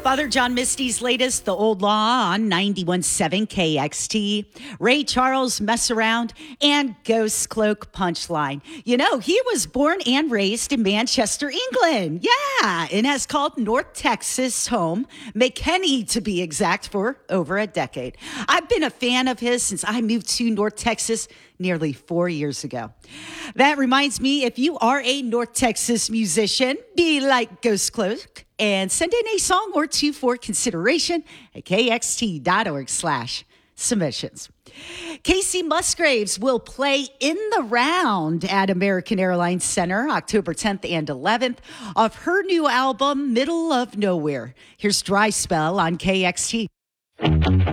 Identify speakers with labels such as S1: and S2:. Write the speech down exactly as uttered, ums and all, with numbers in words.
S1: Father John Misty's latest, The Old Law on ninety-one point seven K X T, Ray Charles Mess Around, and Ghost Cloak Punchline. You know, he was born and raised in Manchester, England. Yeah, and has called North Texas home, McKinney to be exact, for over a decade. I've been a fan of his since I moved to North Texas nearly four years ago. That reminds me, if you are a North Texas musician, be like Ghost Cloak and send in a song or two for consideration at kxt.org slash submissions. Casey Musgraves will play in the round at American Airlines Center October tenth and eleventh of her new album, Middle of Nowhere. Here's Dry Spell on K X T.